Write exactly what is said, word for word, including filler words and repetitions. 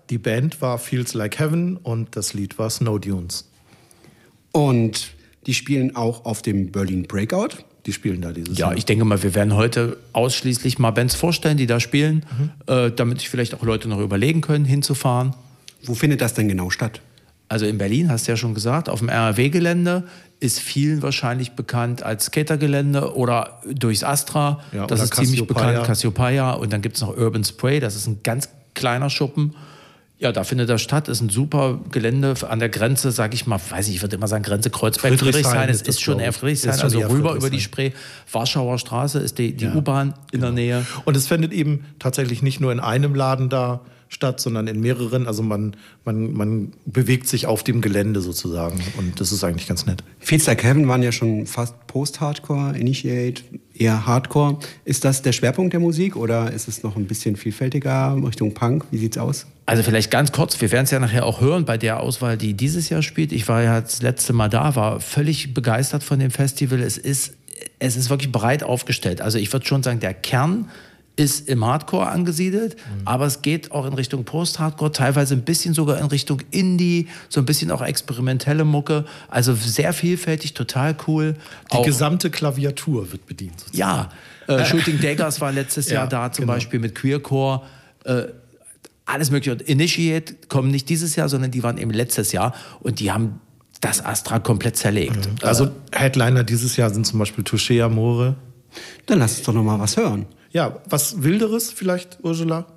die Band war Feels Like Heaven und das Lied war Snow Dunes. Und die spielen auch auf dem Berlin Breakout. Die spielen da dieses Ja, Jahr. ich denke mal, wir werden heute ausschließlich mal Bands vorstellen, die da spielen, mhm. äh, damit sich vielleicht auch Leute noch überlegen können, hinzufahren. Wo findet das denn genau statt? Also in Berlin, hast du ja schon gesagt, auf dem R R W-Gelände, ist vielen wahrscheinlich bekannt als Skatergelände oder durchs Astra. Ja, das ist Cassiopeia. ziemlich bekannt, Cassiopeia. Und dann gibt es noch Urban Spray, das ist ein ganz kleiner Schuppen. Ja, da findet das statt, ist ein super Gelände an der Grenze, sag ich mal, weiß ich, ich würde immer sagen Grenze Kreuzberg, Friedrichshain, es ist schon eher Friedrichshain, also rüber über die Spree, Warschauer Straße ist die, die ja, U-Bahn in genau. der Nähe. Und es findet eben tatsächlich nicht nur in einem Laden da statt, sondern in mehreren, also man, man, man bewegt sich auf dem Gelände sozusagen und das ist eigentlich ganz nett. Feels Like Heaven waren ja schon fast Post-Hardcore, Initiate, eher Hardcore. Ist das der Schwerpunkt der Musik oder ist es noch ein bisschen vielfältiger Richtung Punk? Wie sieht's aus? Also vielleicht ganz kurz, wir werden es ja nachher auch hören bei der Auswahl, die dieses Jahr spielt. Ich war ja das letzte Mal da, war völlig begeistert von dem Festival. Es ist, es ist wirklich breit aufgestellt. Also ich würde schon sagen, der Kern ist im Hardcore angesiedelt, mhm. aber es geht auch in Richtung Post-Hardcore, teilweise ein bisschen sogar in Richtung Indie, so ein bisschen auch experimentelle Mucke. Also sehr vielfältig, total cool. Die auch, gesamte Klaviatur wird bedient. Sozusagen. Ja, äh, Shooting Daggers war letztes ja, Jahr da, zum genau. Beispiel mit Queercore. Äh, alles mögliche. Und Initiate kommen nicht dieses Jahr, sondern die waren eben letztes Jahr und die haben das Astra komplett zerlegt. Mhm. Also Headliner dieses Jahr sind zum Beispiel Touché Amore. Dann lass uns doch noch mal was hören. Ja, was Wilderes vielleicht, Ursula?